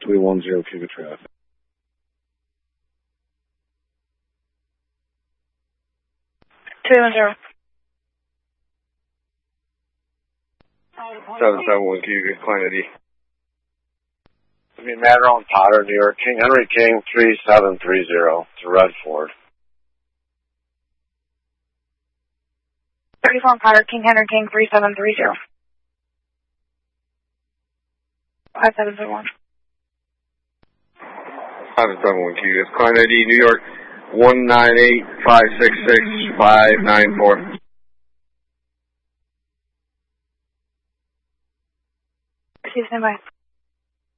310 Cuba traffic. $210. 771 Cuba, Client ID. Maderon Potter, New York, King Henry King 3730. It's a red Ford. 34 Potter, King Henry King 3730. 5771. 771 Cuba, Client ID, New York 198566594. Excuse me, bye.